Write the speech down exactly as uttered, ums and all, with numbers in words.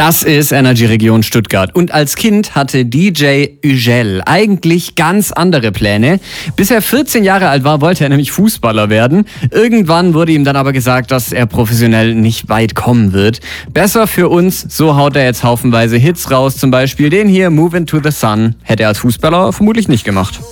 Das ist Energy Region Stuttgart. Und als Kind hatte D J Ügel eigentlich ganz andere Pläne. Bis er vierzehn Jahre alt war, wollte er nämlich Fußballer werden. Irgendwann wurde ihm dann aber gesagt, dass er professionell nicht weit kommen wird. Besser für uns, so haut er jetzt haufenweise Hits raus. Zum Beispiel den hier, Move Into the Sun, hätte er als Fußballer vermutlich nicht gemacht.